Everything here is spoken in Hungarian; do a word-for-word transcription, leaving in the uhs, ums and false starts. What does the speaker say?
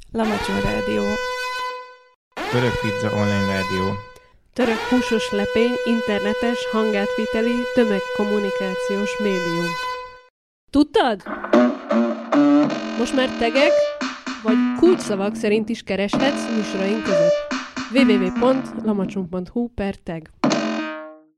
Lamacson Rádió. Török Pizza Online Rádió. Török húsos lepény, internetes, hangátviteli, tömegkommunikációs médium. Tudtad? Most már tegek, vagy kulcsszavak szerint is kereshetsz műsoraink között. double-u double-u double-u pont lamacson pont hu per tag